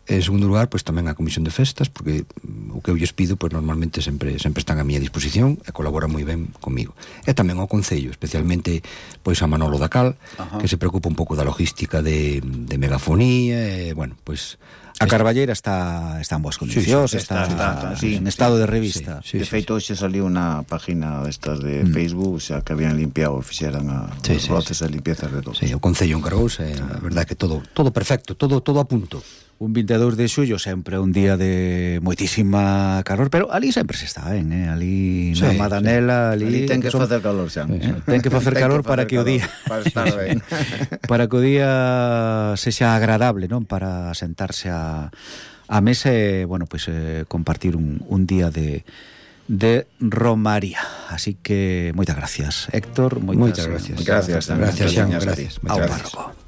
En segundo lugar, pois tamén a Comisión de Festas, porque o que eu lles pido, pois normalmente sempre están a miña disposición e colaboran moi ben comigo. E tamén ao Concello, especialmente pois a Manolo da Cal, que se preocupa un pouco da logística de megafonía, e, bueno, pois... A Carballeira está en boas condicións, está en estado de revista. De feito, hoxe saliu unha página destas de Facebook, xa que habían limpiado, fixeran os roces e limpiezas de todo. Sí, o Concello encargouse, a verdade que todo perfecto, todo a punto. Un 22 de xullo sempre un día de moitísima calor, pero ali sempre se está ben, ali na Madanela, ali ten que facer calor xa. Ten que facer calor para que o día para estar ben. Para que o día sexa agradable, non? Para sentarse a mesa e, bueno, pois compartir un día de romaría. Así que moitas gracias, Héctor, moitas gracias. Gracias. Ao párroco.